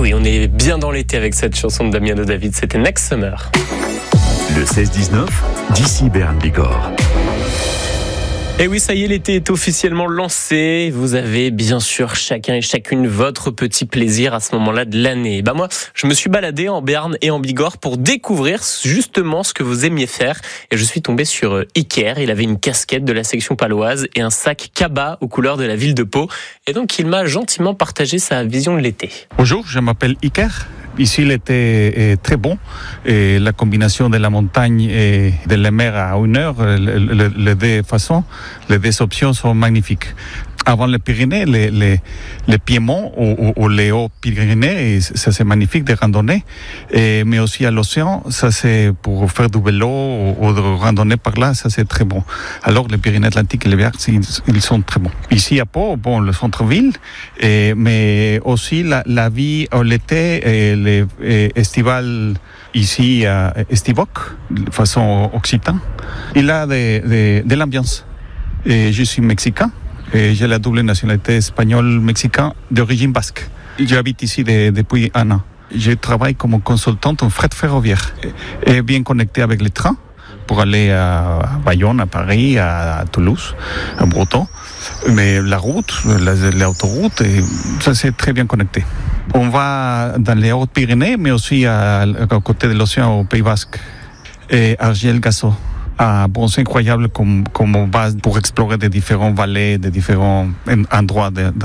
oui, on est bien dans l'été avec cette chanson de Damiano David, c'était Next Summer. Le 16-19, d'ici Bern Bigorre. Et oui, ça y est, l'été est officiellement lancé. Vous avez bien sûr chacun et chacune votre petit plaisir à ce moment-là de l'année. Moi, je me suis baladé en Béarn et en Bigorre pour découvrir justement ce que vous aimiez faire. Et je suis tombé sur Iker. Il avait une casquette de la section paloise et un sac cabas aux couleurs de la ville de Pau. Et donc, il m'a gentiment partagé sa vision de l'été. Bonjour, je m'appelle Iker. Ici, l'été est très bon. Et la combinaison de la montagne et de la mer à 1 heure, les deux façons, les deux options sont magnifiques. Avant les Pyrénées, les Piémont ou les Hauts-Pyrénées, ça c'est magnifique de randonner. Mais aussi à l'océan, ça c'est pour faire du vélo ou de randonner par là, ça c'est très bon. Alors les Pyrénées Atlantiques et les Béarn, ils sont très bons. Ici à Pau, le centre-ville, mais aussi la vie l'été et les estivales ici à Estivoc, de façon occitane. Il a de l'ambiance. Et je suis mexicain. Et j'ai la double nationalité espagnole-mexicaine d'origine basque. J'habite ici depuis 1 an. Je travaille comme consultant en fret ferroviaire et bien connecté avec les trains pour aller à Bayonne, à Paris, à Toulouse, à Breton. Mais la route, l'autoroute, ça c'est très bien connecté. On va dans les Hautes-Pyrénées, mais aussi à côté de l'océan au Pays Basque et Argel-Gasso. C'est incroyable comme base pour explorer des différents vallées, des différents endroits